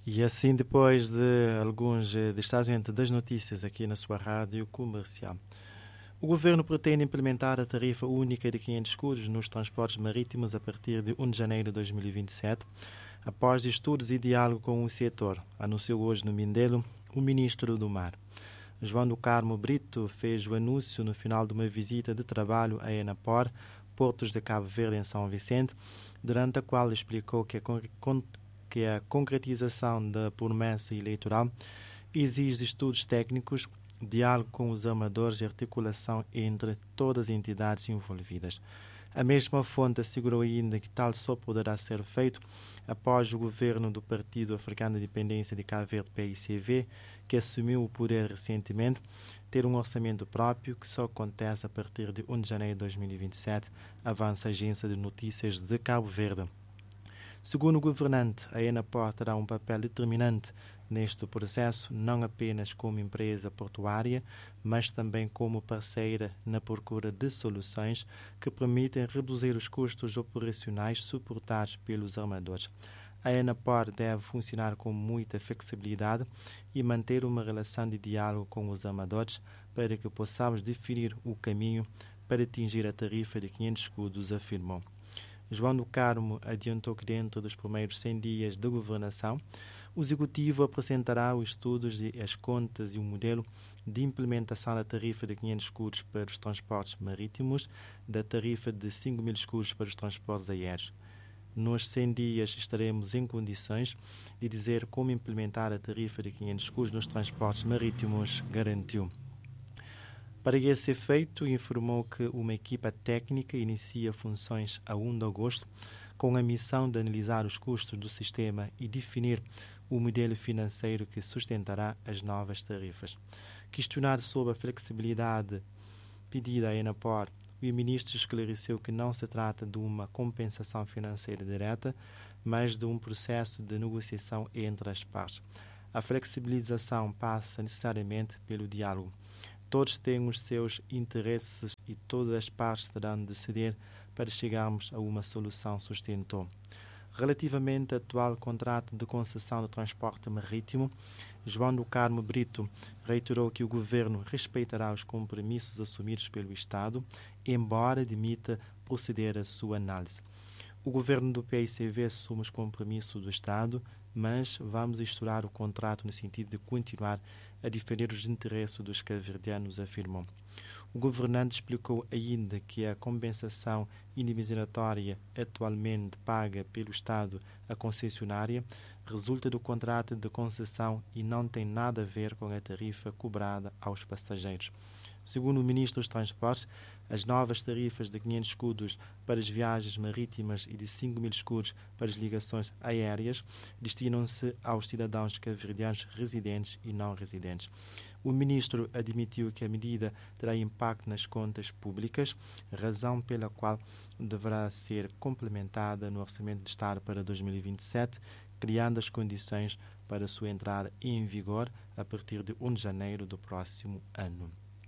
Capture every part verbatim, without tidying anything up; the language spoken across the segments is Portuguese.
E assim, depois de alguns eh, destaques das notícias aqui na sua rádio comercial. O governo pretende implementar a tarifa única de quinhentos escudos nos transportes marítimos a partir de primeiro de janeiro de dois mil e vinte e sete, após estudos e diálogo com o setor, anunciou hoje no Mindelo o ministro do Mar. João do Carmo Brito fez o anúncio no final de uma visita de trabalho a Enapor, Portos de Cabo Verde, em São Vicente, durante a qual explicou que a, que a concretização da promessa eleitoral exige estudos técnicos, diálogo com os armadores e articulação entre todas as entidades envolvidas. A mesma fonte assegurou ainda que tal só poderá ser feito após o governo do Partido Africano de Independência de Cabo Verde, P I C V, que assumiu o poder recentemente, ter um orçamento próprio que só acontece a partir de primeiro de janeiro de dois mil e vinte e sete, avança a agência de notícias de Cabo Verde. Segundo o governante, a Enapor terá um papel determinante neste processo, não apenas como empresa portuária, mas também como parceira na procura de soluções que permitem reduzir os custos operacionais suportados pelos armadores. A Enapor deve funcionar com muita flexibilidade e manter uma relação de diálogo com os armadores para que possamos definir o caminho para atingir a tarifa de quinhentos escudos, afirmou. João do Carmo adiantou que dentro dos primeiros cem dias de governação, o Executivo apresentará os estudos e as contas e o modelo de implementação da tarifa de quinhentos escudos para os transportes marítimos, da tarifa de cinco mil escudos para os transportes aéreos. Nos cem dias estaremos em condições de dizer como implementar a tarifa de quinhentos escudos nos transportes marítimos, garantiu. Para esse efeito, informou que uma equipa técnica inicia funções a primeiro de agosto com a missão de analisar os custos do sistema e definir o modelo financeiro que sustentará as novas tarifas. Questionado sobre a flexibilidade pedida à Enapor, o ministro esclareceu que não se trata de uma compensação financeira direta, mas de um processo de negociação entre as partes. A flexibilização passa necessariamente pelo diálogo. Todos têm os seus interesses e todas as partes terão de ceder para chegarmos a uma solução, sustentou. Relativamente ao atual contrato de concessão de transporte marítimo, João do Carmo Brito reiterou que o governo respeitará os compromissos assumidos pelo Estado, embora admita proceder à sua análise. O governo do P I C V assume os compromissos do Estado, mas vamos estudar o contrato no sentido de continuar a defender os interesses dos cabo-verdianos, afirmou. O governante explicou ainda que a compensação indemnizatória atualmente paga pelo Estado à concessionária resulta do contrato de concessão e não tem nada a ver com a tarifa cobrada aos passageiros. Segundo o ministro dos Transportes, as novas tarifas de quinhentos escudos para as viagens marítimas e de cinco mil escudos para as ligações aéreas destinam-se aos cidadãos cabo-verdianos residentes e não residentes. O ministro admitiu que a medida terá impacto nas contas públicas, razão pela qual deverá ser complementada no Orçamento de Estado para dois mil e vinte e sete, criando as condições para sua entrada em vigor a partir de primeiro de janeiro do próximo ano.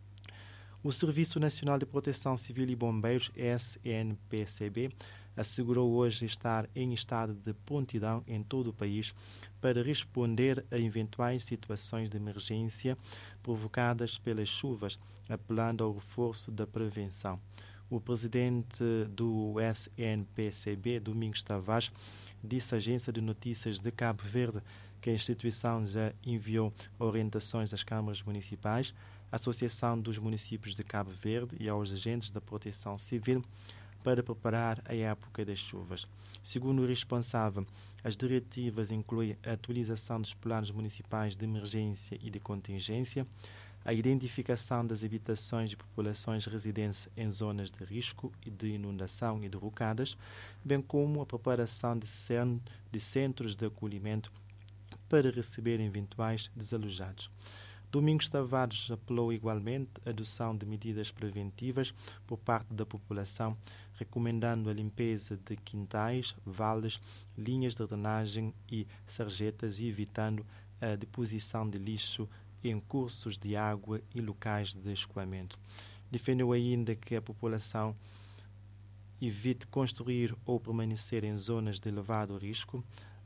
O Serviço Nacional de Proteção Civil e Bombeiros, S N P C B, assegurou hoje estar em estado de prontidão em todo o país para responder a eventuais situações de emergência provocadas pelas chuvas, apelando ao reforço da prevenção. O presidente do S N P C B, Domingos Tavares, disse à agência de notícias de Cabo Verde que a instituição já enviou orientações às câmaras municipais, à Associação dos Municípios de Cabo Verde e aos agentes da Proteção Civil para preparar a época das chuvas. Segundo o responsável, as diretivas incluem a atualização dos planos municipais de emergência e de contingência, a identificação das habitações de populações residentes em zonas de risco de inundação e derrocadas, bem como a preparação de centros de acolhimento para receber eventuais desalojados. Domingos Tavares apelou igualmente à adoção de medidas preventivas por parte da população, recomendando a limpeza de quintais, vales, linhas de drenagem e sarjetas e evitando a deposição de lixo em cursos de água e locais de escoamento. Defendeu ainda que a população evite construir ou permanecer em zonas de elevado risco,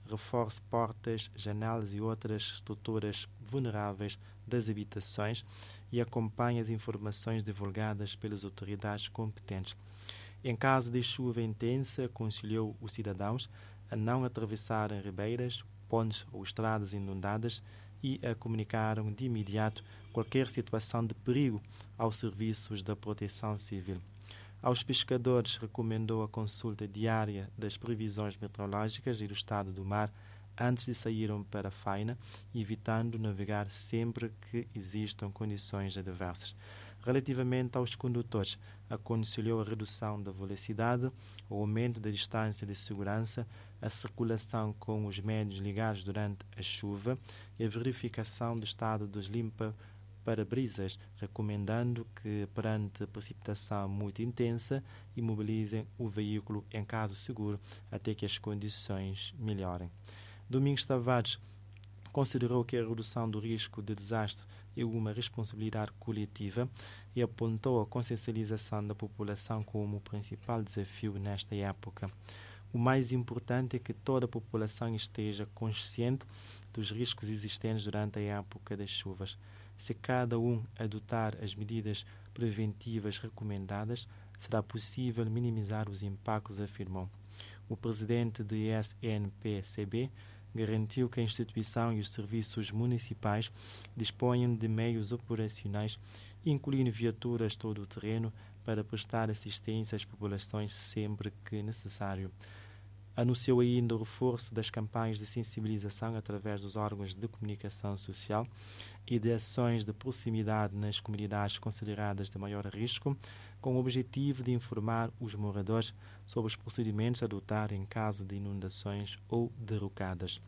reforce portas, janelas e outras estruturas vulneráveis das habitações e acompanhe as informações divulgadas pelas autoridades competentes. Em caso de chuva intensa, aconselhou os cidadãos a não atravessarem ribeiras, pontes ou estradas inundadas e a comunicaram de imediato qualquer situação de perigo aos serviços da Proteção Civil. Aos pescadores, recomendou a consulta diária das previsões meteorológicas e do estado do mar antes de saírem para a faina, evitando navegar sempre que existam condições adversas. Relativamente aos condutores, aconselhou a redução da velocidade, o aumento da distância de segurança, a circulação com os médios ligados durante a chuva e a verificação do estado dos limpa-parabrisas, recomendando que, perante precipitação muito intensa, imobilizem o veículo em caso seguro até que as condições melhorem. Domingos Tavares considerou que a redução do risco de desastre é uma responsabilidade coletiva e apontou a consciencialização da população como o principal desafio nesta época. O mais importante é que toda a população esteja consciente dos riscos existentes durante a época das chuvas. Se cada um adotar as medidas preventivas recomendadas, será possível minimizar os impactos, afirmou. O presidente do S N P C B garantiu que a instituição e os serviços municipais disponham de meios operacionais, incluindo viaturas todo o terreno, para prestar assistência às populações sempre que necessário. Anunciou ainda o reforço das campanhas de sensibilização através dos órgãos de comunicação social e de ações de proximidade nas comunidades consideradas de maior risco, com o objetivo de informar os moradores sobre os procedimentos a adotar em caso de inundações ou derrocadas.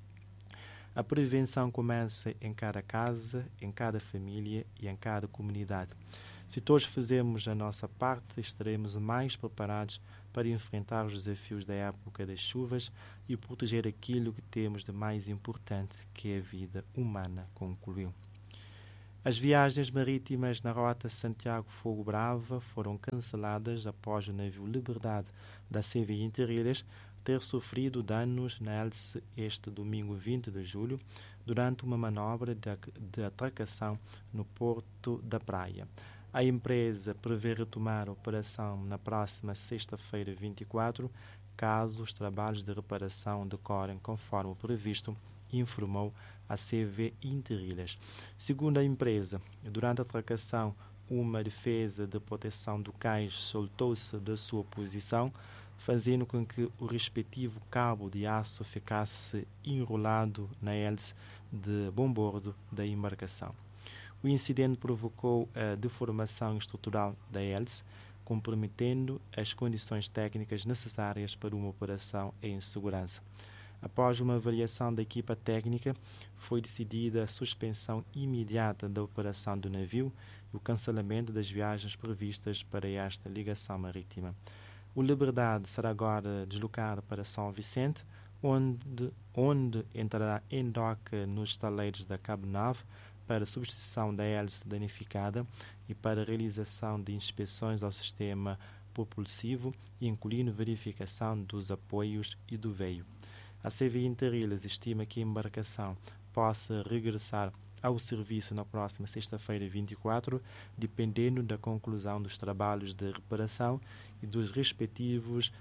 A prevenção começa em cada casa, em cada família e em cada comunidade. Se todos fizermos a nossa parte, estaremos mais preparados para enfrentar os desafios da época das chuvas e proteger aquilo que temos de mais importante, que é a vida humana, concluiu. As viagens marítimas na rota Santiago-Fogo Brava foram canceladas após o navio Liberdade da C V I Interilhas ter sofrido danos na hélice este domingo vinte de julho durante uma manobra de, de atracação no Porto da Praia. A empresa prevê retomar a operação na próxima sexta-feira, vinte e quatro, caso os trabalhos de reparação decorrem conforme o previsto, informou a C V Interilhas. Segundo a empresa, durante a atracação, uma defesa de proteção do cais soltou-se da sua posição, fazendo com que o respectivo cabo de aço ficasse enrolado na hélice de bombordo da embarcação. O incidente provocou a deformação estrutural da hélice, comprometendo as condições técnicas necessárias para uma operação em segurança. Após uma avaliação da equipa técnica, foi decidida a suspensão imediata da operação do navio e o cancelamento das viagens previstas para esta ligação marítima. O Liberdade será agora deslocado para São Vicente, onde, onde entrará em doca nos estaleiros da Cabo Nove para substituição da hélice danificada e para a realização de inspeções ao sistema propulsivo, incluindo verificação dos apoios e do veio. A C V I Interilhas estima que a embarcação possa regressar ao serviço na próxima sexta-feira, vinte e quatro, dependendo da conclusão dos trabalhos de reparação e dos respectivos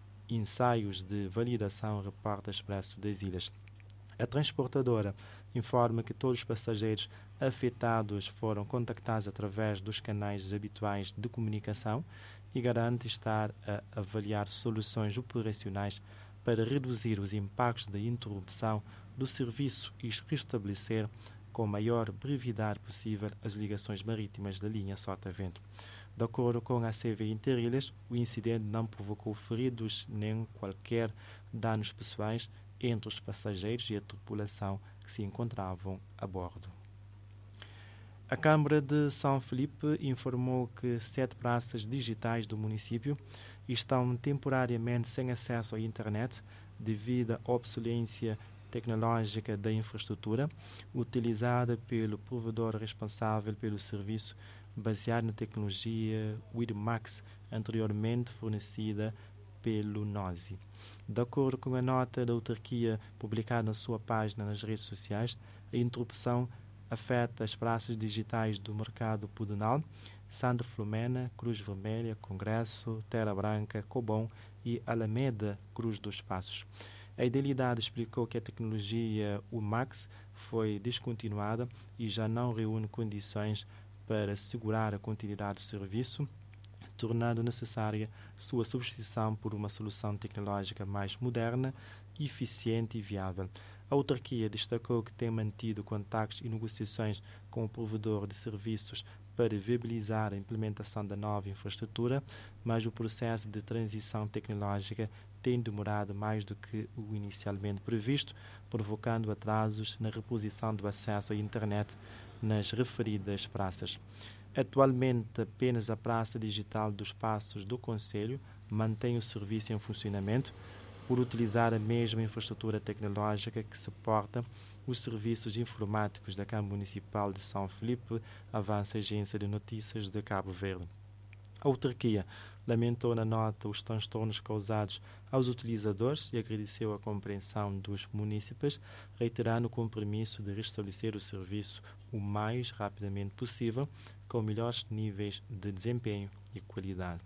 ensaios de validação, reporta Expresso das Ilhas. A transportadora informa que todos os passageiros afetados foram contactados através dos canais habituais de comunicação e garante estar a avaliar soluções operacionais para reduzir os impactos da interrupção do serviço e restabelecer com a maior brevidade possível as ligações marítimas da linha Sotavento. De acordo com a C V I Interilhas, o incidente não provocou feridos nem qualquer danos pessoais entre os passageiros e a tripulação que se encontravam a bordo. A Câmara de São Felipe informou que sete praças digitais do município estão temporariamente sem acesso à internet devido à obsolescência tecnológica da infraestrutura utilizada pelo provedor responsável pelo serviço baseado na tecnologia Widmax, anteriormente fornecida pelo Nosi. De acordo com a nota da autarquia publicada na sua página nas redes sociais, a interrupção afeta as praças digitais do Mercado Pedonal, Santa Filomena, Cruz Vermelha, Congresso, Terra Branca, Cobom e Alameda, Cruz dos Passos. A Idealidade explicou que a tecnologia U MAX foi descontinuada e já não reúne condições para assegurar a continuidade do serviço, tornando necessária sua substituição por uma solução tecnológica mais moderna, eficiente e viável. A autarquia destacou que tem mantido contactos e negociações com o provedor de serviços para viabilizar a implementação da nova infraestrutura, mas o processo de transição tecnológica tem demorado mais do que o inicialmente previsto, provocando atrasos na reposição do acesso à internet nas referidas praças. Atualmente, apenas a Praça Digital dos Passos do Concelho mantém o serviço em funcionamento, por utilizar a mesma infraestrutura tecnológica que suporta os serviços informáticos da Câmara Municipal de São Filipe, avança a Agência de Notícias de Cabo Verde. A autarquia lamentou na nota os transtornos causados aos utilizadores e agradeceu a compreensão dos munícipes, reiterando o compromisso de restabelecer o serviço o mais rapidamente possível, com melhores níveis de desempenho e qualidade.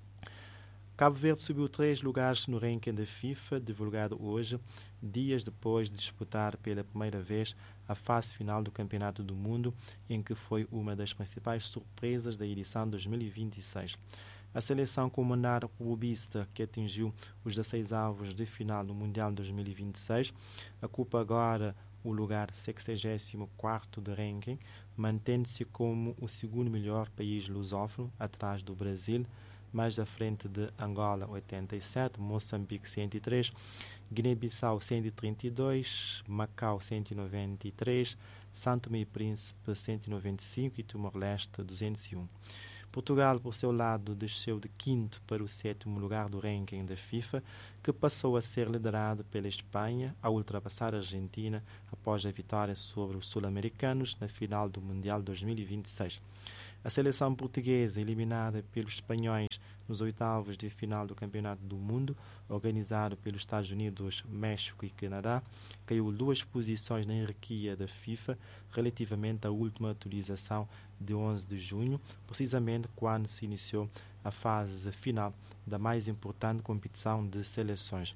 Cabo Verde subiu três lugares no ranking da FIFA, divulgado hoje, dias depois de disputar pela primeira vez a fase final do Campeonato do Mundo, em que foi uma das principais surpresas da edição dois mil e vinte e seis. A seleção comunal clubista, que atingiu os dezesseis avos de final no Mundial dois mil e vinte e seis, ocupa agora o lugar sexagésimo quarto do ranking, mantendo-se como o segundo melhor país lusófono, atrás do Brasil, mais à frente de Angola oitenta e sete, Moçambique cento e três, Guiné-Bissau cento e trinta e dois, Macau cento e noventa e três, São Tomé e Príncipe cento e noventa e cinco e Timor-Leste duzentos e um. Portugal, por seu lado, desceu de quinto para o sétimo lugar do ranking da FIFA, que passou a ser liderado pela Espanha, ao ultrapassar a Argentina após a vitória sobre os sul-americanos na final do Mundial dois mil e vinte e seis. A seleção portuguesa, eliminada pelos espanhóis nos oitavos de final do Campeonato do Mundo, organizado pelos Estados Unidos, México e Canadá, caiu duas posições na hierarquia da FIFA relativamente à última atualização de onze de junho, precisamente quando se iniciou a fase final da mais importante competição de seleções.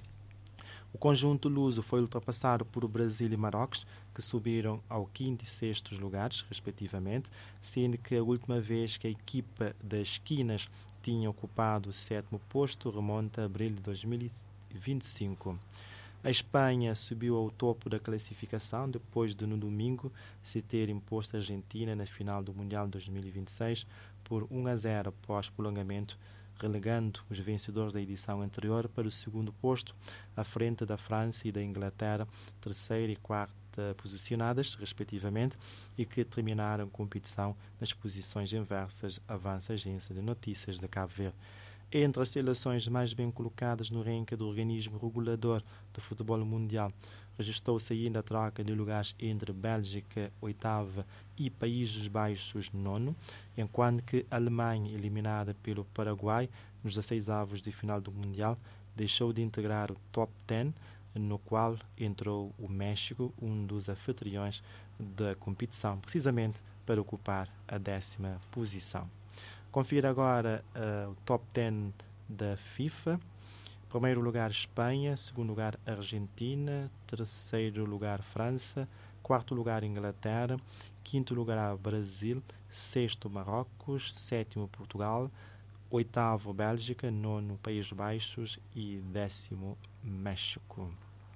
O conjunto luso foi ultrapassado por Brasil e Marrocos, que subiram ao quinto e sexto lugares, respectivamente, sendo que a última vez que a equipa das esquinas tinha ocupado o sétimo posto remonta a abril de dois mil e vinte e cinco. A Espanha subiu ao topo da classificação depois de, no domingo, se ter imposto a Argentina na final do Mundial dois mil e vinte e seis por um a zero após prolongamento, relegando os vencedores da edição anterior para o segundo posto, à frente da França e da Inglaterra, terceira e quarta posicionadas, respectivamente, e que terminaram a competição nas posições inversas, avança a Agência de Notícias de Cabo Verde. Entre as seleções mais bem colocadas no ranking do organismo regulador do futebol mundial, registrou-se ainda a troca de lugares entre Bélgica, oitava, e Países Baixos, nono, enquanto que a Alemanha, eliminada pelo Paraguai nos dezesseis avos de final do Mundial, deixou de integrar o top dez, no qual entrou o México, um dos anfitriões da competição, precisamente para ocupar a décima posição. Confira agora uh, o top dez da FIFA. Primeiro lugar, Espanha. Segundo lugar, Argentina. Terceiro lugar, França. Quarto lugar, Inglaterra. Quinto lugar, Brasil. Sexto, Marrocos. Sétimo, Portugal. Oitavo, Bélgica. Nono, Países Baixos. E décimo, México.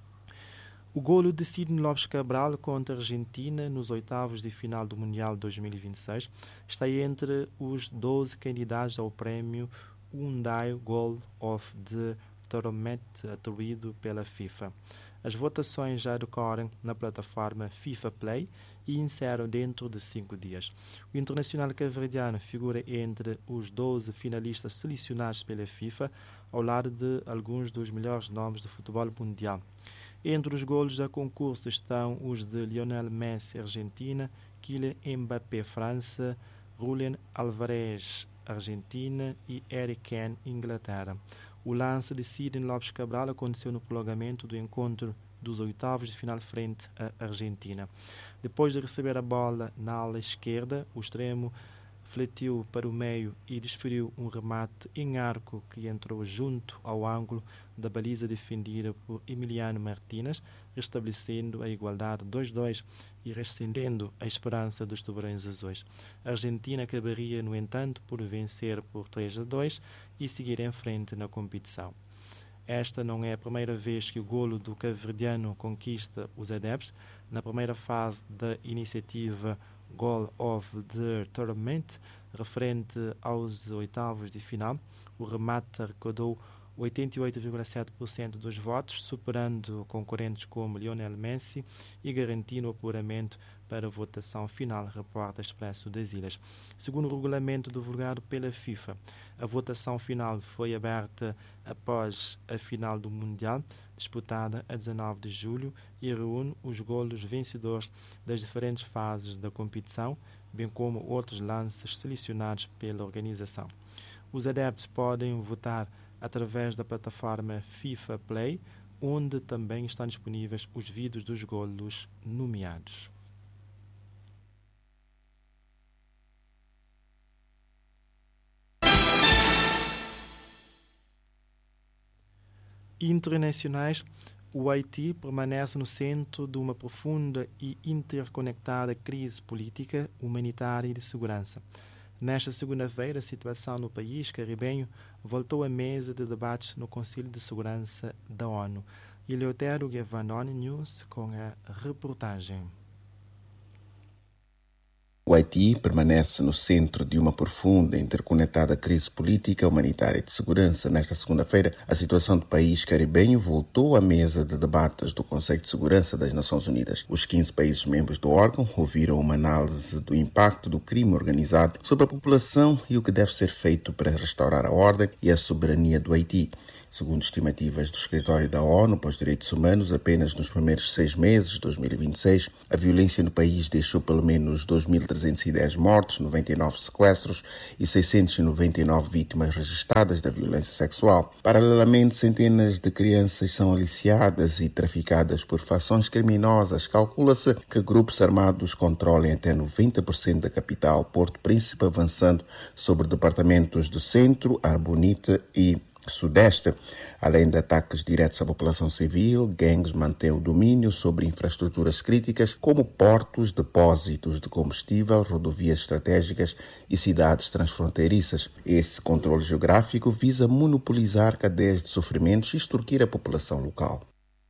O golo de Sidney Lopes Cabral contra a Argentina nos oitavos de final do Mundial dois mil e vinte e seis está entre os doze candidatos ao prémio Hyundai Goal of the Tournament atribuído pela FIFA. As votações já decorrem na plataforma FIFA Play e encerram dentro de cinco dias. O internacional cabo-verdiano figura entre os doze finalistas selecionados pela FIFA, ao lado de alguns dos melhores nomes do futebol mundial. Entre os golos a concurso estão os de Lionel Messi, Argentina, Kylian Mbappé, França, Julián Álvarez, Argentina e Harry Kane, Inglaterra. O lance de Sidney Lopes Cabral aconteceu no prolongamento do encontro dos oitavos de final frente à Argentina. Depois de receber a bola na ala esquerda, o extremo fletiu para o meio e desferiu um remate em arco que entrou junto ao ângulo da baliza defendida por Emiliano Martínez, restabelecendo a igualdade dois a dois e rescindendo a esperança dos tubarões azuis. A Argentina acabaria, no entanto, por vencer por três a dois e seguir em frente na competição. Esta não é a primeira vez que o golo do cabo-verdiano conquista os adeptos. Na primeira fase da iniciativa Goal of the Tournament, referente aos oitavos de final, o remate arrecadou oitenta e oito vírgula sete por cento dos votos, superando concorrentes como Lionel Messi e garantindo o apuramento para a votação final, reporta Expresso das Ilhas. Segundo o regulamento divulgado pela FIFA, a votação final foi aberta após a final do Mundial, disputada a dezenove de julho, e reúne os golos vencedores das diferentes fases da competição, bem como outros lances selecionados pela organização. Os adeptos podem votar através da plataforma FIFA Play, onde também estão disponíveis os vídeos dos golos nomeados. Internacionais, o Haiti permanece no centro de uma profunda e interconectada crise política, humanitária e de segurança. Nesta segunda-feira, a situação no país caribenho voltou à mesa de debates no Conselho de Segurança da ONU. Eleutério Gavanoni News com a reportagem. O Haiti permanece no centro de uma profunda e interconectada crise política, humanitária e de segurança. Nesta segunda-feira, a situação do país caribenho voltou à mesa de debates do Conselho de Segurança das Nações Unidas. Os quinze países membros do órgão ouviram uma análise do impacto do crime organizado sobre a população e o que deve ser feito para restaurar a ordem e a soberania do Haiti. Segundo estimativas do Escritório da ONU para os Direitos Humanos, apenas nos primeiros seis meses de dois mil e vinte e seis, a violência no país deixou pelo menos dois mil trezentos e dez mortos, noventa e nove sequestros e seiscentas e noventa e nove vítimas registradas da violência sexual. Paralelamente, centenas de crianças são aliciadas e traficadas por facções criminosas. Calcula-se que grupos armados controlem até noventa por cento da capital, Porto Príncipe, avançando sobre departamentos do centro, Arborita e Sudeste. Além de ataques diretos à população civil, gangues mantêm o domínio sobre infraestruturas críticas como portos, depósitos de combustível, rodovias estratégicas e cidades transfronteiriças. Esse controle geográfico visa monopolizar cadeias de sofrimentos e extorquir a população local.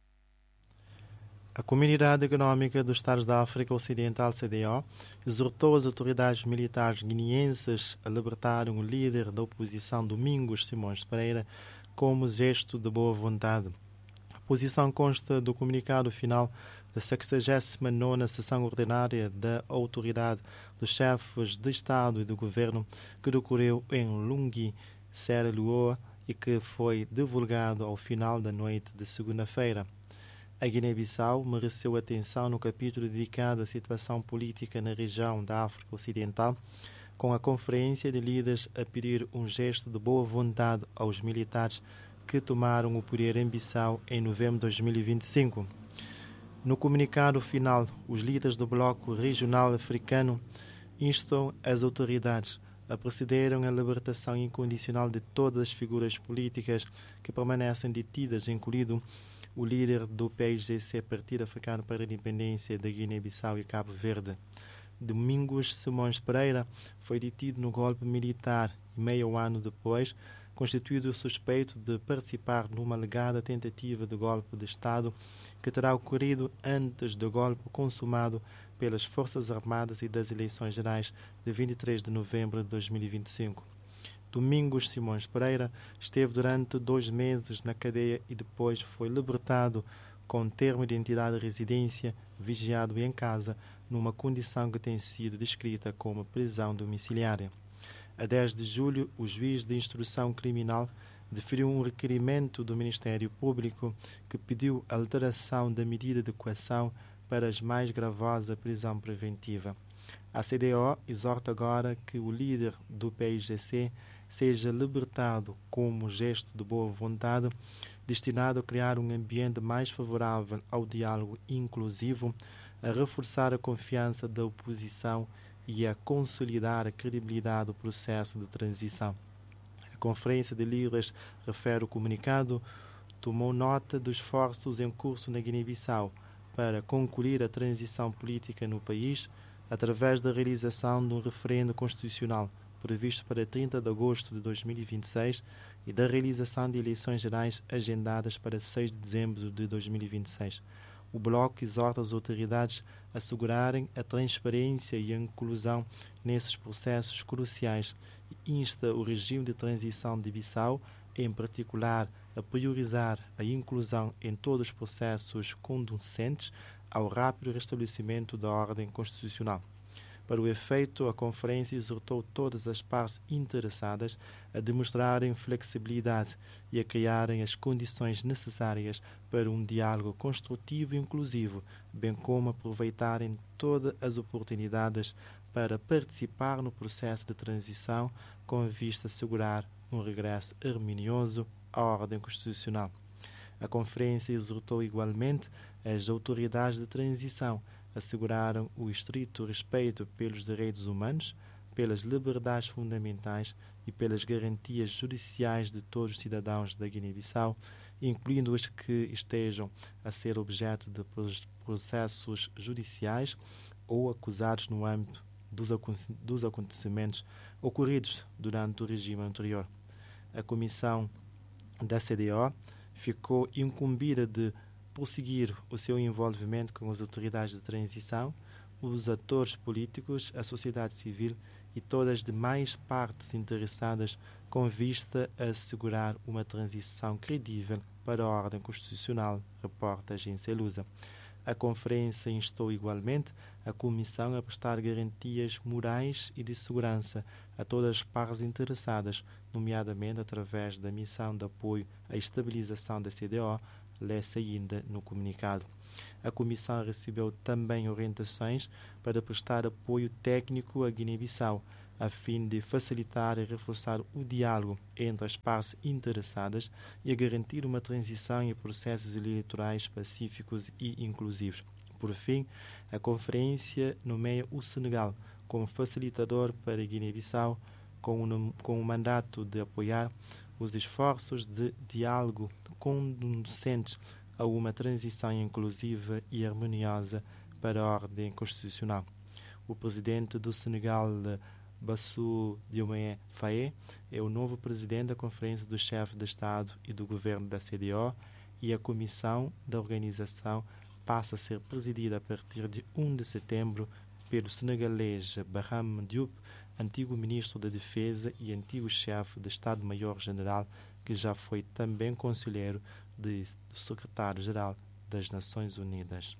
A Comunidade Económica dos Estados da África Ocidental, C D A O, exortou as autoridades militares guineenses a libertarem o líder da oposição, Domingos Simões Pereira, como gesto de boa vontade. A posição consta do comunicado final da sexagésima nona Sessão Ordinária da Autoridade dos Chefes de Estado e do Governo, que decorreu em Lungui, Serra Leoa, e que foi divulgado ao final da noite de segunda-feira. A Guiné-Bissau mereceu atenção no capítulo dedicado à situação política na região da África Ocidental, com a Conferência de Líderes a pedir um gesto de boa vontade aos militares que tomaram o poder em Bissau em novembro de dois mil e vinte e cinco. No comunicado final, os líderes do Bloco Regional Africano instam as autoridades a procederem à libertação incondicional de todas as figuras políticas que permanecem detidas, incluído o líder do P I G C, Partido Africano para a Independência da Guiné-Bissau e Cabo Verde. Domingos Simões Pereira foi detido no golpe militar e meio ano depois, constituído suspeito de participar numa alegada tentativa de golpe de Estado que terá ocorrido antes do golpe consumado pelas Forças Armadas e das eleições gerais de vinte e três de novembro de dois mil e vinte e cinco. Domingos Simões Pereira esteve durante dois meses na cadeia e depois foi libertado com termo de identidade de residência, vigiado em casa, numa condição que tem sido descrita como prisão domiciliária. A dez de julho, o juiz de instrução criminal deferiu um requerimento do Ministério Público que pediu a alteração da medida de coação para as mais gravosas prisão preventiva. A C D O exorta agora que o líder do P I G C seja libertado como gesto de boa vontade, destinado a criar um ambiente mais favorável ao diálogo inclusivo, a reforçar a confiança da oposição e a consolidar a credibilidade do processo de transição. A Conferência de Líderes, refere o comunicado, tomou nota dos esforços em curso na Guiné-Bissau para concluir a transição política no país através da realização de um referendo constitucional previsto para trinta de agosto de dois mil e vinte e seis e da realização de eleições gerais agendadas para seis de dezembro de dois mil e vinte e seis. O Bloco exorta as autoridades a assegurarem a transparência e a inclusão nesses processos cruciais e insta o regime de transição de Bissau, em particular, a priorizar a inclusão em todos os processos conducentes ao rápido restabelecimento da ordem constitucional. Para o efeito, a Conferência exortou todas as partes interessadas a demonstrarem flexibilidade e a criarem as condições necessárias para um diálogo construtivo e inclusivo, bem como aproveitarem todas as oportunidades para participar no processo de transição com vista a assegurar um regresso harmonioso à ordem constitucional. A Conferência exortou igualmente as autoridades de transição asseguraram o estrito respeito pelos direitos humanos, pelas liberdades fundamentais e pelas garantias judiciais de todos os cidadãos da Guiné-Bissau, incluindo os que estejam a ser objeto de processos judiciais ou acusados no âmbito dos acontecimentos ocorridos durante o regime anterior. A Comissão da C D O ficou incumbida de prosseguir o seu envolvimento com as autoridades de transição, os atores políticos, a sociedade civil e todas as demais partes interessadas com vista a assegurar uma transição credível para a ordem constitucional, reporta a agência Lusa. A Conferência instou igualmente a Comissão a prestar garantias morais e de segurança a todas as partes interessadas, nomeadamente através da missão de apoio à estabilização da C D O, lê-se ainda no comunicado. A Comissão recebeu também orientações para prestar apoio técnico à Guiné-Bissau, a fim de facilitar e reforçar o diálogo entre as partes interessadas e a garantir uma transição e processos eleitorais pacíficos e inclusivos. Por fim, a Conferência nomeia o Senegal como facilitador para a Guiné-Bissau, com, com o mandato de apoiar os esforços de diálogo conducentes a uma transição inclusiva e harmoniosa para a ordem constitucional. O presidente do Senegal, Bassirou Diomaye Faye, é o novo presidente da Conferência dos Chefes de Estado e do Governo da C D O e a comissão da organização passa a ser presidida a partir de primeiro de setembro pelo senegalês Barham Diop, antigo ministro da Defesa e antigo chefe de Estado-Maior-General, que já foi também conselheiro do secretário-geral das Nações Unidas.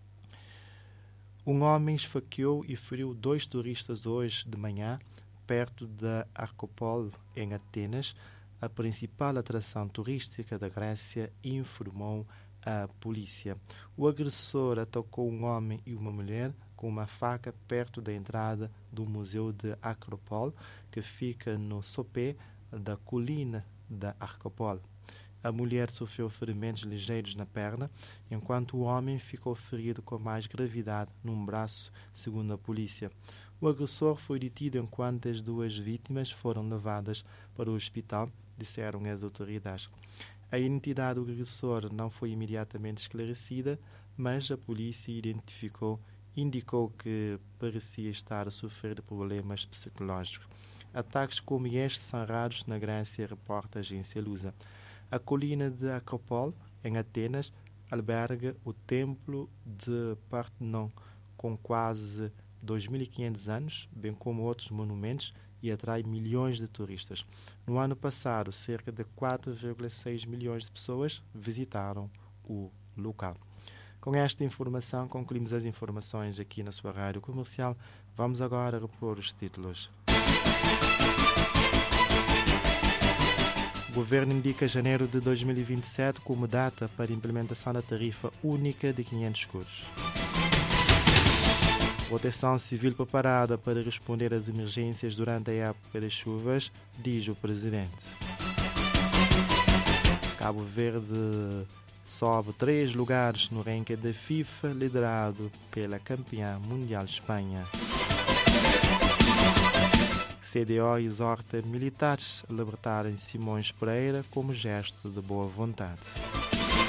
Um homem esfaqueou e feriu dois turistas hoje de manhã, perto da Acropole, em Atenas, a principal atração turística da Grécia, informou a polícia. O agressor atacou um homem e uma mulher com uma faca perto da entrada do Museu de Acropole, que fica no sopé da colina da Acropole. A mulher sofreu ferimentos ligeiros na perna, enquanto o homem ficou ferido com mais gravidade num braço, segundo a polícia. O agressor foi detido enquanto as duas vítimas foram levadas para o hospital, disseram as autoridades. A identidade do agressor não foi imediatamente esclarecida, mas a polícia identificou, indicou que parecia estar a sofrer de problemas psicológicos. Ataques como estes são raros na Grécia, reporta a agência Lusa. A colina de Acropole, em Atenas, alberga o templo de Parthenon, com quase dois mil e quinhentos anos, bem como outros monumentos, e atrai milhões de turistas. No ano passado, cerca de quatro vírgula seis milhões de pessoas visitaram o local. Com esta informação, concluímos as informações aqui na sua rádio comercial. Vamos agora repor os títulos. O Governo indica janeiro de dois mil e vinte e sete como data para a implementação da tarifa única de quinhentos escudos. Proteção civil preparada para responder às emergências durante a época das chuvas, diz o presidente. Cabo Verde sobe três lugares no ranking da FIFA, liderado pela campeã mundial Espanha. C D O exorta militares a libertarem Simões Pereira como gesto de boa vontade.